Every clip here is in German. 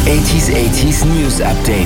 80s News Update.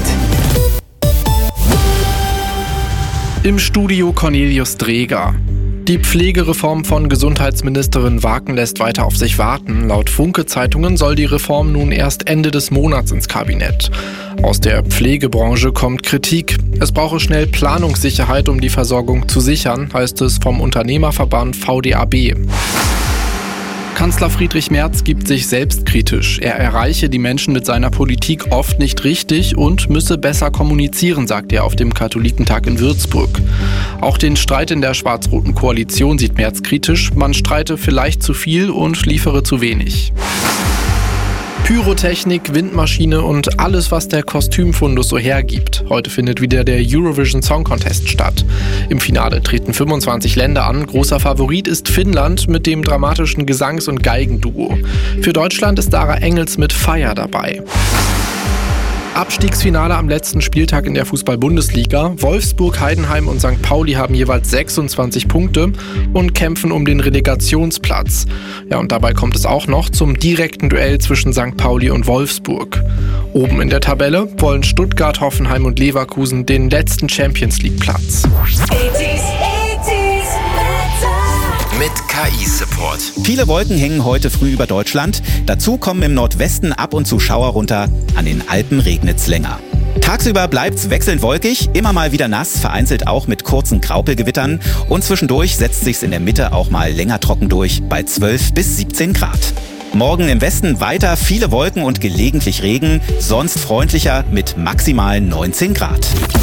Im Studio Cornelius Dreger. Die Pflegereform von Gesundheitsministerin Waken lässt weiter auf sich warten. Laut Funke-Zeitungen soll die Reform nun erst Ende des Monats ins Kabinett. Aus der Pflegebranche kommt Kritik. Es brauche schnell Planungssicherheit, um die Versorgung zu sichern, heißt es vom Unternehmerverband VDAB. Kanzler Friedrich Merz gibt sich selbstkritisch. Er erreiche die Menschen mit seiner Politik oft nicht richtig und müsse besser kommunizieren, sagt er auf dem Katholikentag in Würzburg. Auch den Streit in der schwarz-roten Koalition sieht Merz kritisch. Man streite vielleicht zu viel und liefere zu wenig. Pyrotechnik, Windmaschine und alles, was der Kostümfundus so hergibt. Heute findet wieder der Eurovision Song Contest statt. Im Finale treten 25 Länder an. Großer Favorit ist Finnland mit dem dramatischen Gesangs- und Geigenduo. Für Deutschland ist Dara Engels mit Fire dabei. Abstiegsfinale am letzten Spieltag in der Fußball-Bundesliga. Wolfsburg, Heidenheim und St. Pauli haben jeweils 26 Punkte und kämpfen um den Relegationsplatz. Ja, und dabei kommt es auch noch zum direkten Duell zwischen St. Pauli und Wolfsburg. Oben in der Tabelle wollen Stuttgart, Hoffenheim und Leverkusen den letzten Champions-League-Platz. Mit KI-Support. Viele Wolken hängen heute früh über Deutschland. Dazu kommen im Nordwesten ab und zu Schauer runter. An den Alpen regnet's länger. Tagsüber bleibt's wechselnd wolkig, immer mal wieder nass, vereinzelt auch mit kurzen Graupelgewittern. Und zwischendurch setzt sich's in der Mitte auch mal länger trocken durch, bei 12 bis 17 Grad. Morgen im Westen weiter viele Wolken und gelegentlich Regen, sonst freundlicher mit maximal 19 Grad.